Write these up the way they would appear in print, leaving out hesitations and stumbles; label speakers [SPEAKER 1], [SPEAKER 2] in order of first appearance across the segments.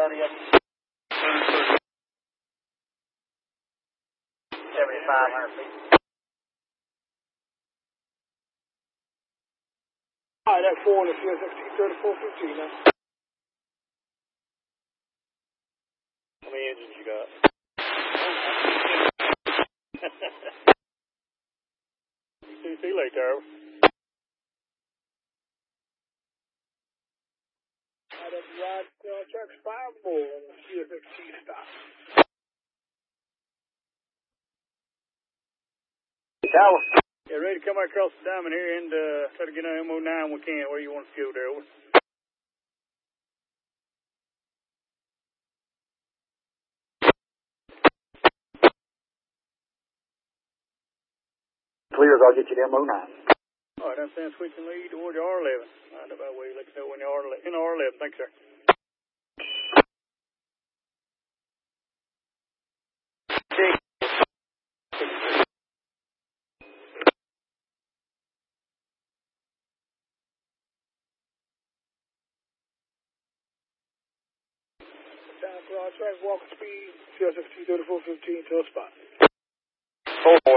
[SPEAKER 1] 30 of them. 7,500 feet.
[SPEAKER 2] All right, that's 4 on the field, 16, 34, 15 now.
[SPEAKER 1] How many engines you got? See you later.
[SPEAKER 2] All right, that's right. Tracks 5 more on the field, 15 stop.
[SPEAKER 1] Tower.
[SPEAKER 3] Yeah, ready to come across the diamond here and try to get on MO9 we can. Where you want us to go there, over?
[SPEAKER 1] Clears, I'll get you to MO9.
[SPEAKER 3] All right, I'm saying switching lead toward your R11. Right about where you let us know when you're in R11. Thanks, sir.
[SPEAKER 2] Down cross track, walking speed, field 16, 34, 15 to a spot.
[SPEAKER 1] 4.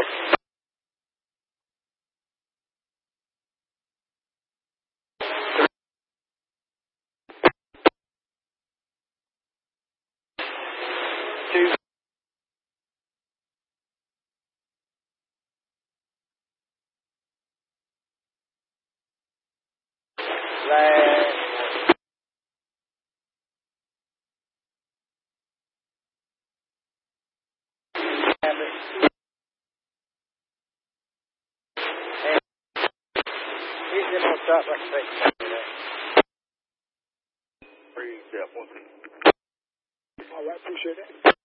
[SPEAKER 3] He's going to stop like I say.
[SPEAKER 1] 3, step 1.
[SPEAKER 2] All right, appreciate that.